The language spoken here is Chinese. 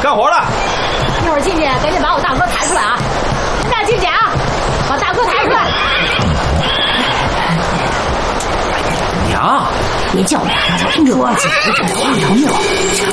干活了。 一会儿进去赶紧把我大哥抬出来啊！大静姐啊，把大哥抬出来。 娘， 别叫我呀，听着我，这话头没有。